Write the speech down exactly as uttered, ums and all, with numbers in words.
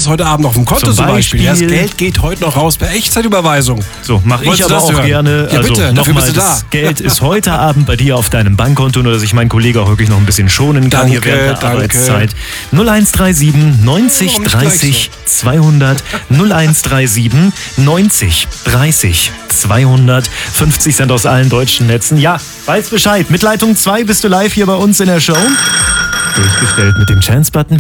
ist heute Abend auf dem Konto zum, Zum Beispiel. Ja, das Beispiel. Geld geht heute noch raus per Echtzeitüberweisung. So, mache ich Wolltest du aber das auch hören? gerne. Ja, Also bitte, dafür nochmal, bist du das da. Geld ist heute Abend bei dir auf deinem Bankkonto, nur dass ich meinen Kollegen auch wirklich noch ein bisschen schonen kann hier Danke, während der danke. Arbeitszeit. null eins drei sieben neunzig warum nicht gleich dreißig zweihundert null eins drei sieben neunzig dreißig zweihundert fünfzig Cent aus allen deutschen Netzen. Ja, weiß Bescheid. Mit Leitung zwei bist du live hier bei uns in der Show. Durchgestellt mit dem Chance-Button.